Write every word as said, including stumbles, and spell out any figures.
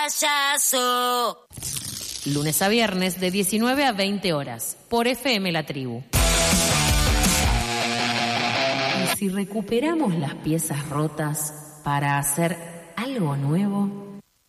payaso. Lunes a viernes de diecinueve a veinte horas, por F M La Tribu. Y si recuperamos las piezas rotas para hacer algo nuevo...